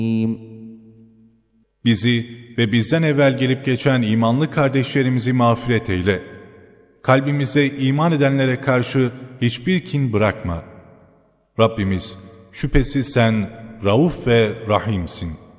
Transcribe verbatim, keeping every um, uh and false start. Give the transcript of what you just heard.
Bizi ve bizden evvel gelip geçen imanlı kardeşlerimizi mağfiret eyle. Kalbimize iman edenlere karşı hiçbir kin bırakma. Rabbimiz, şüphesiz sen Rauf ve Rahimsin.